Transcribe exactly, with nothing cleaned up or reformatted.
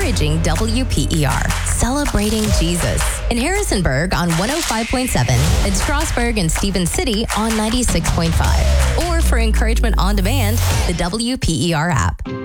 encouraging W P E R, celebrating Jesus. In Harrisonburg on one oh five point seven, in Strasburg and Stevens City on ninety-six point five. Or for encouragement on demand, the W P E R app.